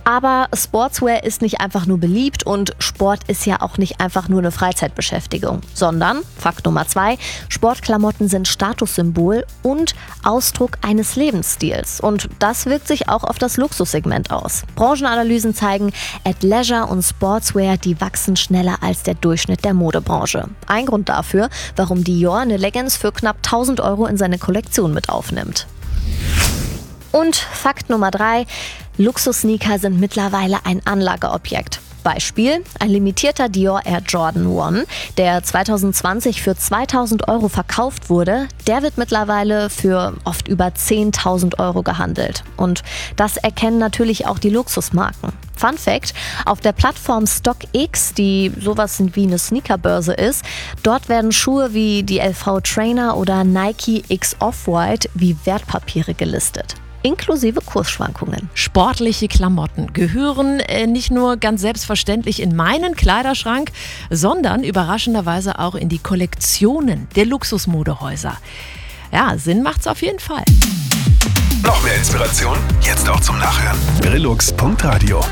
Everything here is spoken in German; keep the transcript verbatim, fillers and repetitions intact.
Aber Sportswear ist nicht einfach nur beliebt und Sport ist ja auch nicht einfach nur eine Freizeitbeschäftigung, sondern, Fakt Nummer zwei, Sportklamotten sind Statussymbol und Ausdruck eines Lebensstils. Und das wirkt sich auch auf das Luxussegment aus. Branchenanalysen zeigen, Athleisure und Sportswear, die wachsen schneller als der Durchschnitt der Modebranche. Ein Grund dafür, warum Dior eine Leggings für knapp tausend Euro in seine Kollektion mit aufnimmt. Und Fakt Nummer drei, Luxussneaker sind mittlerweile ein Anlageobjekt. Beispiel, ein limitierter Dior Air Jordan One, der zwanzig zwanzig für zweitausend Euro verkauft wurde, der wird mittlerweile für oft über zehntausend Euro gehandelt. Und das erkennen natürlich auch die Luxusmarken. Fun Fact, auf der Plattform StockX, die sowas wie eine Sneakerbörse ist, dort werden Schuhe wie die L V Trainer oder Nike X Off-White wie Wertpapiere gelistet. Inklusive Kursschwankungen. Sportliche Klamotten gehören äh, nicht nur ganz selbstverständlich in meinen Kleiderschrank, sondern überraschenderweise auch in die Kollektionen der Luxusmodehäuser. Ja, Sinn macht's auf jeden Fall. Noch mehr Inspiration? Jetzt auch zum Nachhören. Brillux Punkt Radio